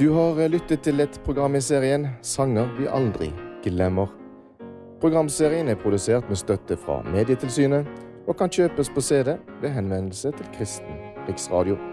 Du har lyttet til et program i serien Sanger vi aldri glemmer. Programserien er produsert med støtte fra Medietilsynet og kan kjøpes på CD ved henvendelse til Kristen Riksradio.